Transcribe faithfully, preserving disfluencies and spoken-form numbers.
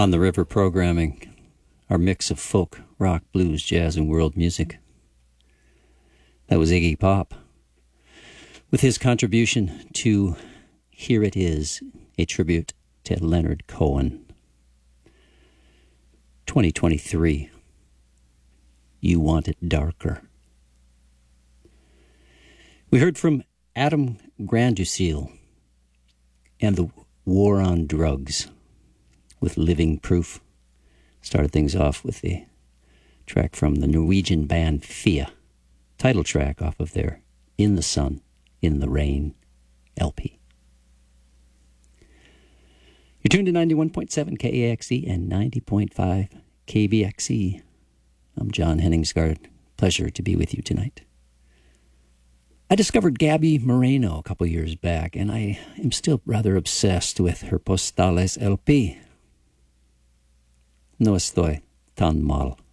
On the River programming, our mix of folk, rock, blues, jazz, and world music. That was Iggy Pop, with his contribution to Here It Is, a tribute to Leonard Cohen. twenty twenty-three, You Want It Darker. We heard from Adam Granduciel and the War on Drugs with Living Proof. Started things off with the track from the Norwegian band Fia, title track off of their In the Sun, in the Rain L P. You're tuned to ninety-one point seven K A X E and ninety point five K B X E. I'm John Henningsgaard. Pleasure to be with you tonight. I discovered Gabby Moreno a couple years back, and I am still rather obsessed with her Postales L P. No estoy tan mal.